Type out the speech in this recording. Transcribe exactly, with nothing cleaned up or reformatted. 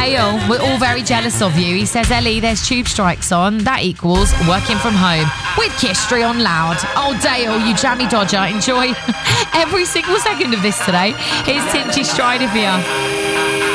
Dale, we're all very jealous of you. He says, Ellie, there's tube strikes on. That equals working from home with Kistry on loud. Oh, Dale, you jammy dodger. Enjoy every single second of this today. Here's Tinchy Stryder for you.